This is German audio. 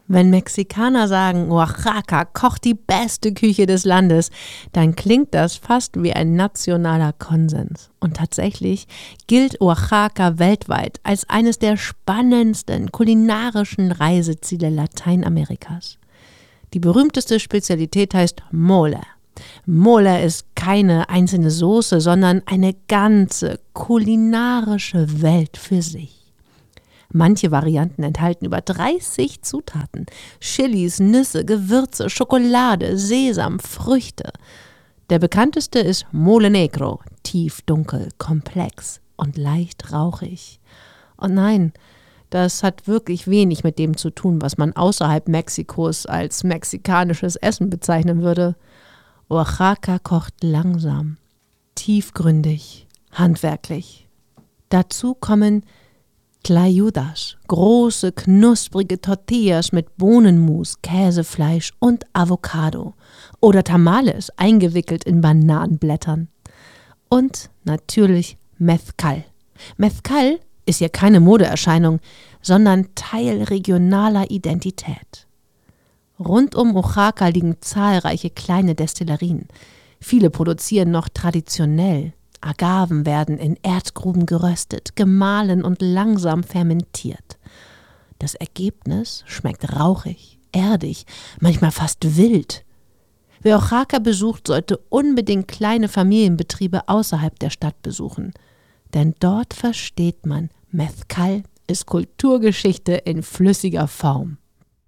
Wenn Mexikaner sagen, Oaxaca kocht die beste Küche des Landes, dann klingt das fast wie ein nationaler Konsens. Und tatsächlich gilt Oaxaca weltweit als eines der spannendsten kulinarischen Reiseziele Lateinamerikas. Die berühmteste Spezialität heißt Mole. Mole ist keine einzelne Soße, sondern eine ganze kulinarische Welt für sich. Manche Varianten enthalten über 30 Zutaten. Chilis, Nüsse, Gewürze, Schokolade, Sesam, Früchte. Der bekannteste ist Mole Negro, tiefdunkel, komplex und leicht rauchig. Und nein, das hat wirklich wenig mit dem zu tun, was man außerhalb Mexikos als mexikanisches Essen bezeichnen würde. Oaxaca kocht langsam, tiefgründig, handwerklich. Dazu kommen Tlayudas, große, knusprige Tortillas mit Bohnenmus, Käsefleisch und Avocado. Oder Tamales, eingewickelt in Bananenblättern. Und natürlich Mezcal. Mezcal ist hier keine Modeerscheinung, sondern Teil regionaler Identität. Rund um Oaxaca liegen zahlreiche kleine Destillerien. Viele produzieren noch traditionell. Agaven werden in Erdgruben geröstet, gemahlen und langsam fermentiert. Das Ergebnis schmeckt rauchig, erdig, manchmal fast wild. Wer Oaxaca besucht, sollte unbedingt kleine Familienbetriebe außerhalb der Stadt besuchen. Denn dort versteht man, Mezcal ist Kulturgeschichte in flüssiger Form.